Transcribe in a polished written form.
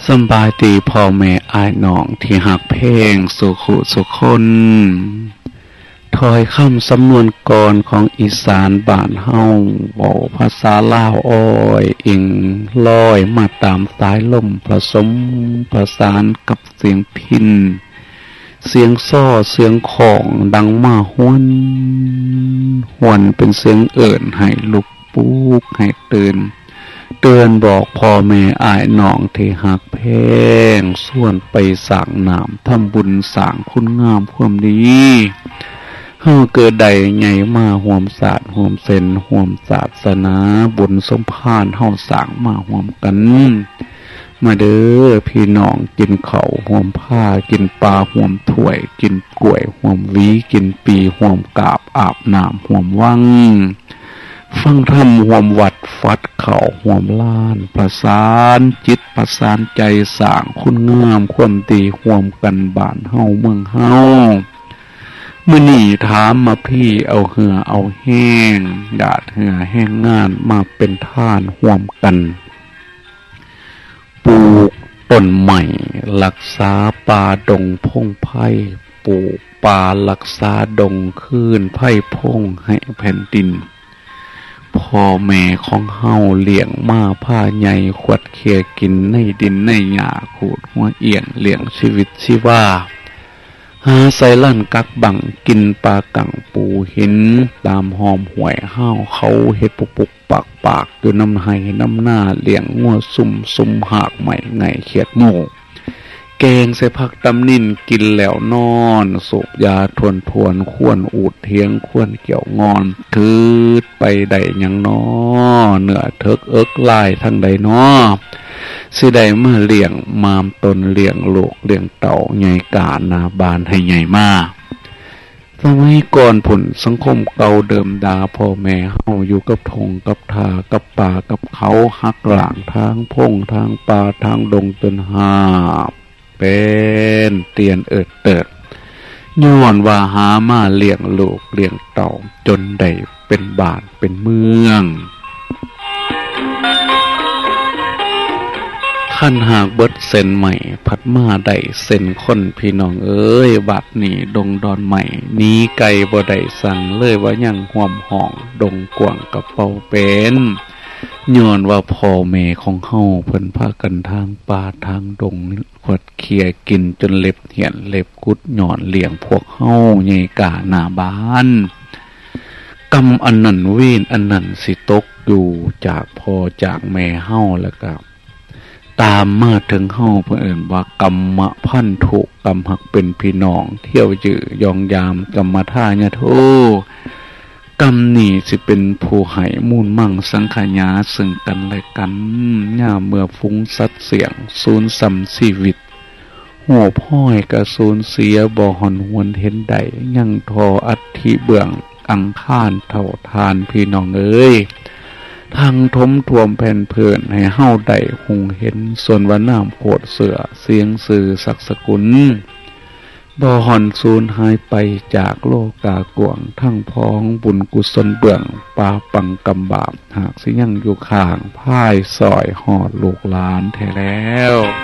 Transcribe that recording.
สำบายดีพ่อแม่อ้ายน้องที่หักเพลงสุขุสุคนถอยคำสำนวนกรของอีสานบ้านเฮาเว้าภาษาลาวอ้อยอิงลอยมาตามสายลมผสมประสานกับเสียงพิณเสียงซ้อเสียงของดังมาห้วนเป็นเสียงเอิ่นให้ลุกปุกให้ตื่นเตือนบอกพ่อแม่อ้ายน้องที่หักเพลงส่วนไปสร้างนามทำบุญสร้างคุณงามความดีเฮาเกิดใดใหญ่มาห่วมศาสตร์ห่วมเส้นห่วมศาสนาบุญสมภารเฮาสร้างมาห่วมกันมาเด้อพี่น้องกินข้าวห่วมผ้ากินปลาห่วมถ้วยกินกล้วยห่วมหวีกินปีห่วมกาบอาบน้ำห่วมวังฟังธรรมห่วมวัดฟัดเข่าห่วมล้านประสานจิตประสานใจสร้างคุณงามความดีห่วมกันบ้านเฮาเมืองเฮามื้อนี้ถามมาพี่เอาเหือเอาแห้งดาดเหือแห้งงานมาเป็นท่านห่วมกันปลูกต้นใหม่รักษาป่าดงพงไผ่ปลูกป่ารักษาดงคืนไผ่พงให้แผ่นดินพ่อแม่ของเฮาเลี้ยงมาผ้าใหญ่ขวดเคียกินในดินในหญ้าขูดหัวเอียงเลี้ยงชีวิตชีวาหาใส่ลั่นกักบังกินปลากังปูหินตามหอมหวยห้าวเขาเฮ็ดปุกปากอยู่น้ำไห้น้ำหน้าเลี้ยงงัวซุ่มหากใหม่ไงเขียดโง่แกงใส่ผักตำนินกินแล้วนอนสูบยาทวนควรอูดเทียงควรเกี่ยวงอนคืดไปใดยังน้อเหนือเถิกเอิกลายทั้งใดน้อสิได้เมื่อเลี้ยงมามตนเลี้ยงลูกเลี้ยงเต่าใหญ่กานาบานให้ใหญ่มากสมัยก่อนผลสังคมเก่าเดิมดาพ่อแม่เฮาอยู่กับทงกับทากับป่ากับเขาหักหลางทางพงทางป่าทางดงจนหาเป็นเตียนเติดย้อนว่าหามาเลี้ยงลูกเลี้ยงเต่าจนได้เป็นบ้านเป็นเมืองขั้นหากเบิดเส้นใหม่พัดมาได้เส้นคนพี่น้องเอ้ยบัดนี้ดงดอนใหม่นี้ไกลบ่ได้สั่นเลยว่ายังห่วมห้องดงกว้างกระเป๋าเป็นย้อนว่าพ่อแม่ของเฮาเพิ่นพากันทางป่าทางดงขวดเคียกินจนเล็บเหี่ยนเล็บกุดหย่อนเลี้ยงพวกเฮาใหญ่กาหน้าบ้านกรรมอันนั้นเวรอันนั้นสิตกอยู่จากพ่อจากแม่เฮาแล้วก็ตามมาถึงเฮาเพิ่นเอิ้นว่ากรรมพันธุกรรมหักเป็นพี่น้องเที่ยวยื้อยองยามกรรมท่าญะโทกรรมนี่สิเป็นผู้ให้มูลมั่งสังขญาซึ่งกันและกันย่าเมื่อฟุ้งสัดเสียงสูญสัมชีวิตหัวพ่อยกระสูญเสียบ่หอนหวนเห็นใดยังทออัฐิเบื้องอังคารเท่าทานพี่น้องเอ้ยทางทมท่วมแผ่นเพื่อนให้เฮาได้หงเห็นส่วนว่าน้ำโคดเสือเสียงสื่อศักดิ์สกุลบ่หอนสูญหายไปจากโลกากวงทั้งพ้องบุญกุศลเบื้องปาปังกำบาปหากสิยังอยู่ข้างพ่ายซอยหอดลูกหลานแท้แล้ว